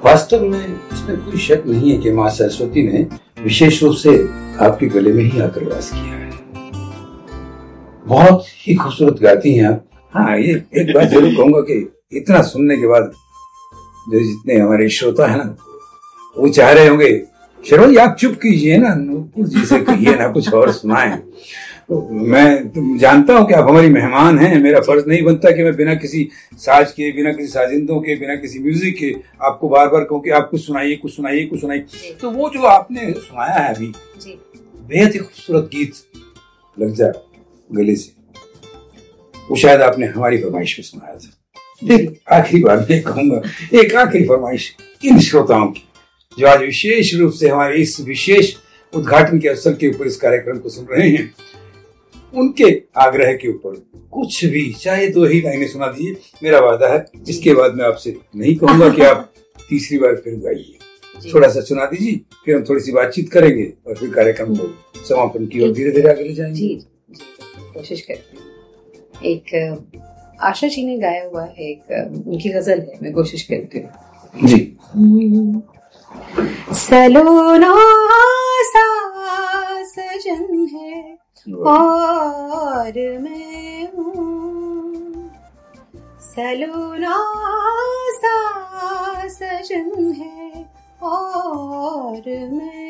वास्तव में इसमें कोई शक नहीं है कि माँ सरस्वती ने विशेष रूप से आपके गले में ही आकर वास किया है। बहुत ही खूबसूरत गाती हैं आप। हाँ, ये एक बात जरूर कहूंगा कि इतना सुनने के बाद जो जितने हमारे श्रोता है ना, वो चाह रहे होंगे शर्मा जी आप चुप कीजिए ना, नूपुर जी से कहिए ना, कुछ और सुनाएं। तो मैं जानता हूं कि आप हमारी मेहमान हैं, मेरा फर्ज नहीं बनता कि मैं बिना किसी साज के, बिना किसी साजिंदों के, बिना किसी म्यूजिक के आपको बार बार कहूं कि आप कुछ सुनाइए, कुछ सुनाइए, कुछ सुनाइए। तो वो जो आपने सुनाया है अभी, बेहद ही खूबसूरत गीत लग जा गले से, वो शायद आपने हमारी फरमाइश में सुनाया था। एक आखिरी बार मैं कहूंगा, एक आखिरी फरमाइश इन श्रोताओं की जो आज विशेष रूप से हमारे इस विशेष उद्घाटन के अवसर के ऊपर इस कार्यक्रम को सुन रहे हैं, उनके आग्रह के ऊपर कुछ भी, चाहे 2 ही लाइनें सुना दीजिए, मेरा वादा है। इसके बाद मैं आपसे नहीं कहूंगा कि आप तीसरी बार फिर गाइए, थोड़ा सा सुना दीजिए, फिर हम थोड़ी सी बातचीत करेंगे और फिर कार्यक्रम को समापन की ओर धीरे धीरे आगे ले जाएंगे। जी कोशिश करते हैं। एक आशा जी ने गाया हुआ है, एक उनकी गजल है, मैं कोशिश करती हूँ जी। सलोना सा सजन है और मैं हूँ, सलोना सा सजन है और मैं